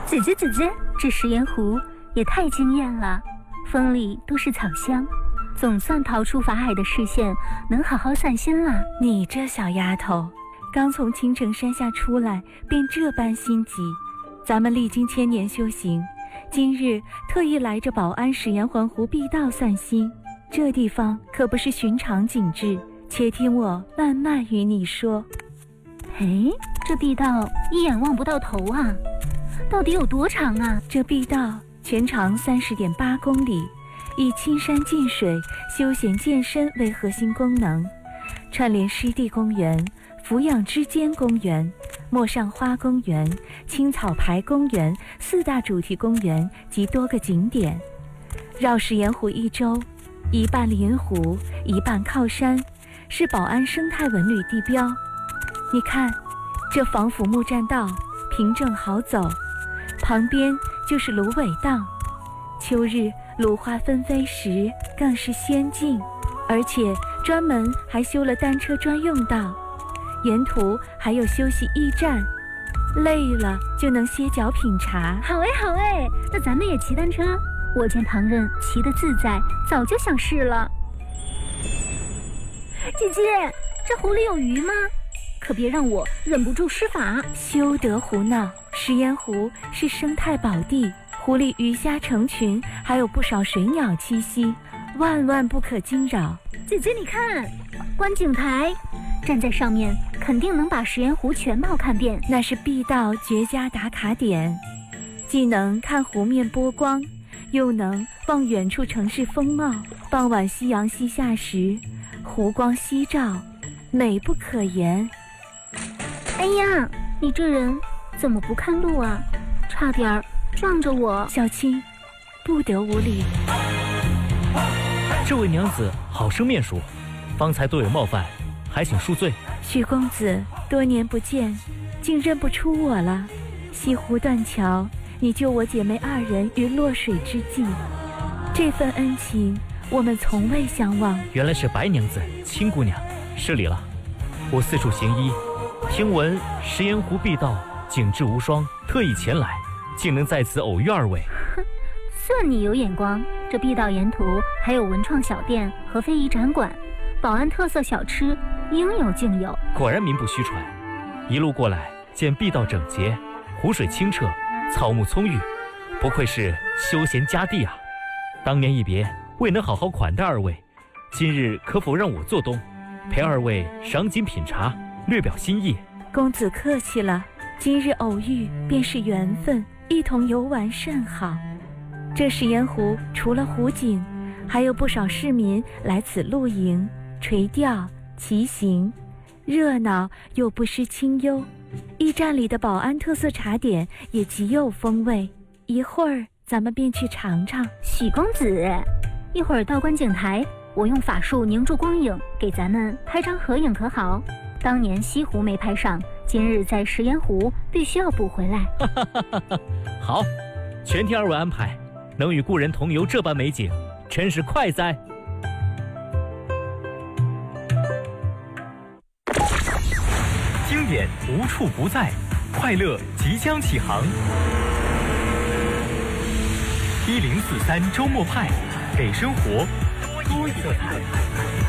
姐姐，这食盐湖也太惊艳了，风里都是草香，总算逃出法海的视线，能好好散心了。 你这小丫头，刚从青城山下出来，便这般心急。咱们历经千年修行，今日特意来这宝安食盐环湖碧道散心。这地方可不是寻常景致，且听我慢慢与你说。 这碧道一眼望不到头啊，到底有多长啊？ 这碧道全长30.8公里，以青山近水、休闲健身为核心功能，串联湿地公园、俯仰之间公园、陌上花公园、青草牌公园4大主题公园及多个景点，绕食盐湖一周，一半临湖，一半靠山，是宝安生态文旅地标。你看，这防腐木栈道平整好走，旁边就是芦苇荡，秋日芦花纷飞时更是仙境，而且专门还修了单车专用道，沿途还有休息驿站，累了就能歇脚品茶。 好哎，那咱们也骑单车。我见旁人骑得自在，早就想试了。姐姐，这湖里有鱼吗？可别让我忍不住施法。 休得胡闹，食盐湖是生态宝地，湖里鱼虾成群，还有不少水鸟栖息，万万不可惊扰。 姐姐你看，观景台，站在上面肯定能把食盐湖全貌看遍。 那是碧道绝佳打卡点，既能看湖面波光，又能望远处城市风貌。傍晚夕阳西下时，湖光夕照，美不可言。 哎呀，你这人怎么不看路啊？差点撞着我。 小青，不得无礼。 这位娘子好生面熟，方才多有冒犯，还请恕罪。 许公子多年不见，竟认不出我了。西湖断桥，你救我姐妹2人于落水之际，这份恩情我们从未相忘。 原来是白娘子、青姑娘，失礼了。我四处行医，听闻食盐湖碧道景致无双，特意前来，竟能在此偶遇2位。 算你有眼光。这碧道沿途还有文创小店和非遗展馆，宝安特色小吃应有尽有。 果然名不虚传。一路过来，见碧道整洁，湖水清澈，草木葱郁，不愧是休闲佳地啊！当年一别，未能好好款待2位，今日可否让我做东，陪2位赏景品茶，略表心意？ 公子客气了，今日偶遇便是缘分，一同游玩甚好。这食盐湖除了湖景，还有不少市民来此露营、垂钓、骑行，热闹又不失清幽。驿站里的宝安特色茶点也极有风味，一会儿咱们便去尝尝。 许公子，一会儿到观景台，我用法术凝住光影，给咱们拍张合影可好？当年西湖没拍上，今日在食盐湖必须要补回来。 好，全听2位安排，能与故人同游这般美景，真是快哉！ 经典无处不在，快乐即将起航。1043周末派，给生活多一色彩。